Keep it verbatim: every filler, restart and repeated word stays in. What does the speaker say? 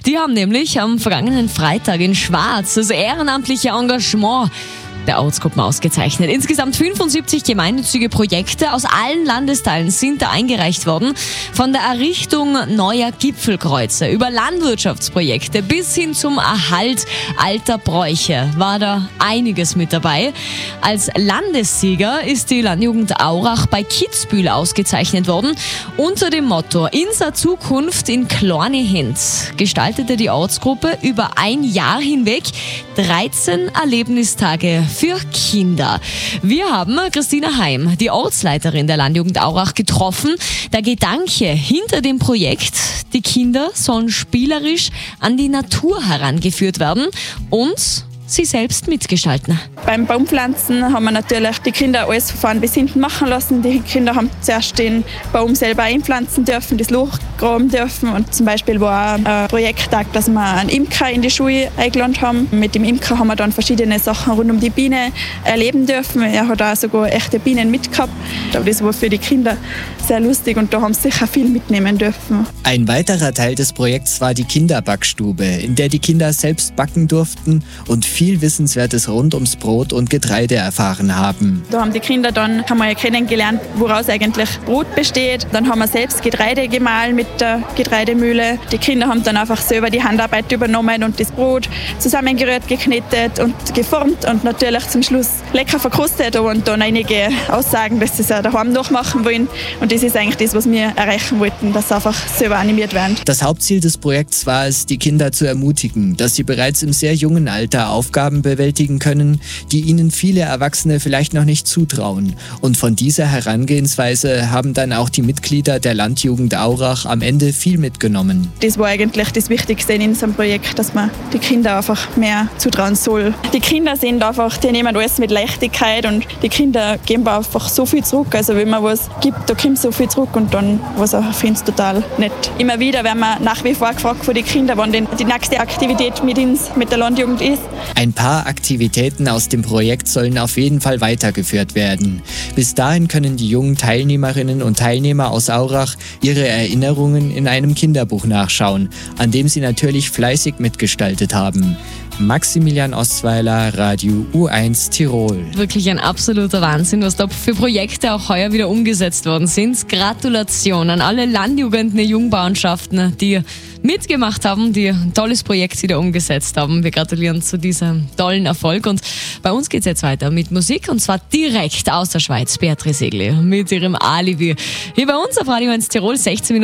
Die haben nämlich am vergangenen Freitag in Schwarz das ehrenamtliche Engagement der Ortsgruppen ausgezeichnet. Insgesamt fünfundsiebzig gemeinnützige Projekte aus allen Landesteilen sind da eingereicht worden. Von der Errichtung neuer Gipfelkreuze über Landwirtschaftsprojekte bis hin zum Erhalt alter Bräuche war da einiges mit dabei. Als Landessieger ist die Landjugend Aurach bei Kitzbühel ausgezeichnet worden. Unter dem Motto "Inser Zukunft in kleine Hände" gestaltete die Ortsgruppe über ein Jahr hinweg dreizehn Erlebnistage für Kinder. Wir haben Christina Heim, die Ortsleiterin der Landjugend Aurach, getroffen. Der Gedanke hinter dem Projekt: die Kinder sollen spielerisch an die Natur herangeführt werden und sie selbst mitgestalten. Beim Baumpflanzen haben wir natürlich die Kinder alles von vorn bis hinten machen lassen. Die Kinder haben zuerst den Baum selber einpflanzen dürfen, das Loch graben dürfen. Und zum Beispiel war ein Projekttag, dass wir einen Imker in die Schule eingeladen haben. Mit dem Imker haben wir dann verschiedene Sachen rund um die Biene erleben dürfen. Er hat auch sogar echte Bienen mitgehabt. Aber das war für die Kinder sehr lustig und da haben sie sicher viel mitnehmen dürfen. Ein weiterer Teil des Projekts war die Kinderbackstube, in der die Kinder selbst backen durften und viel Wissenswertes rund ums Brot und Getreide erfahren haben. Da haben die Kinder dann haben wir ja kennengelernt, woraus eigentlich Brot besteht. Dann haben wir selbst Getreide gemahlen mit der Getreidemühle. Die Kinder haben dann einfach selber die Handarbeit übernommen und das Brot zusammengerührt, geknetet und geformt und natürlich zum Schluss lecker verkrustet und dann einige Aussagen, dass sie es ja daheim nachmachen wollen. Und das ist eigentlich das, was wir erreichen wollten, dass sie einfach selber animiert werden. Das Hauptziel des Projekts war es, die Kinder zu ermutigen, dass sie bereits im sehr jungen Alter Aufgaben bewältigen können, die ihnen viele Erwachsene vielleicht noch nicht zutrauen. Und von dieser Herangehensweise haben dann auch die Mitglieder der Landjugend Aurach am Ende viel mitgenommen. Das war eigentlich das Wichtigste in unserem Projekt, dass man die Kinder einfach mehr zutrauen soll. Die Kinder sind einfach, die nehmen alles mit Leichtigkeit und die Kinder geben einfach so viel zurück. Also wenn man was gibt, da kommt so viel zurück und dann war es auch für uns total nett. Immer wieder werden wir nach wie vor gefragt von den Kindern, wann denn die nächste Aktivität mit uns, mit der Landjugend ist. Ein paar Aktivitäten aus dem Projekt sollen auf jeden Fall weitergeführt werden. Bis dahin können die jungen Teilnehmerinnen und Teilnehmer aus Aurach ihre Erinnerungen in einem Kinderbuch nachschauen, an dem sie natürlich fleißig mitgestaltet haben. Maximilian Ostweiler, Radio U eins Tirol. Wirklich ein absoluter Wahnsinn, was da für Projekte auch heuer wieder umgesetzt worden sind. Gratulation an alle Landjugenden, Jungbauernschaften, die mitgemacht haben, die ein tolles Projekt wieder umgesetzt haben. Wir gratulieren zu diesem tollen Erfolg und bei uns geht es jetzt weiter mit Musik und zwar direkt aus der Schweiz. Beatrice Egli mit ihrem Alibi. Hier bei uns auf Radio eins Tirol, sechzehn Minuten